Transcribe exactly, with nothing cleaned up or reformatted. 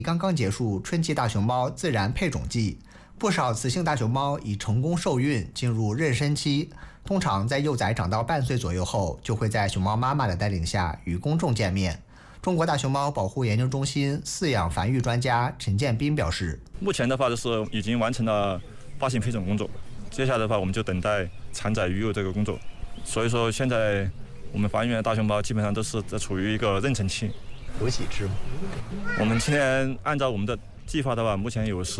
刚刚结束春季大熊猫自然配种季，不少雌性大熊猫已成功受孕，进入妊娠期。通常在幼崽长到半岁左右后，就会在熊猫妈妈的带领下与公众见面。中国大熊猫保护研究中心饲养繁育专家陈建斌表示， 目前的话就是已经完成了发行配种工作，接下来的话我们就等待产崽育幼这个工作。所以说现在我们繁育的大熊猫基本上都是在处于一个妊娠期。 有几只吗？ 我们今天按照我们的计划的话，目前有十